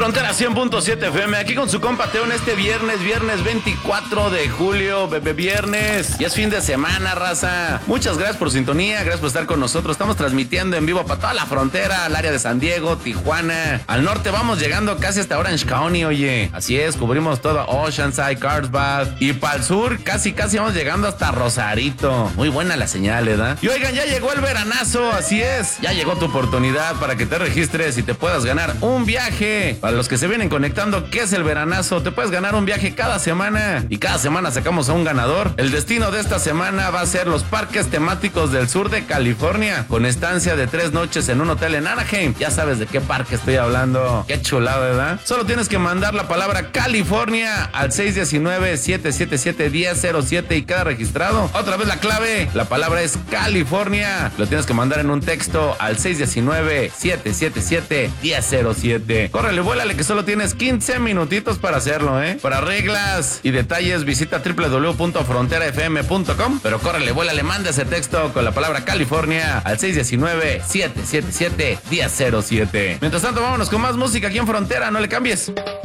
Frontera 100.7 FM, aquí con su compa Teo en este viernes 24 de julio, viernes. Y es fin de semana, raza. Muchas gracias por sintonía, gracias por estar con nosotros. Estamos transmitiendo en vivo para toda la frontera, al área de San Diego, Tijuana. Al norte vamos llegando casi hasta Orange County, oye. Así es, cubrimos todo Oceanside, Carlsbad. Y para el sur, casi vamos llegando hasta Rosarito. Muy buena la señal, ¿verdad? Y oigan, ya llegó el veranazo, así es. Ya llegó tu oportunidad para que te registres y te puedas ganar un viaje. Para los que se vienen conectando, ¿qué es el veranazo? Te puedes ganar un viaje cada semana y cada semana sacamos a un ganador. El destino de esta semana va a ser los parques temáticos del sur de California, con estancia de 3 noches en un hotel en Anaheim. Ya sabes de qué parque estoy hablando. Qué chulada, ¿verdad? Solo tienes que mandar la palabra California al 619-777-1007 y queda registrado. Otra vez la clave, la palabra es California. Lo tienes que mandar en un texto al 619-777-1007. Córrele, vuélale, que solo tienes 15 minutitos para hacerlo, ¿eh? Para reglas y detalles visita www.fronterafm.com. Pero córrele, vuélale, manda ese texto con la palabra California al 619-777-1007. Mientras tanto, vámonos con más música aquí en Frontera, no le cambies.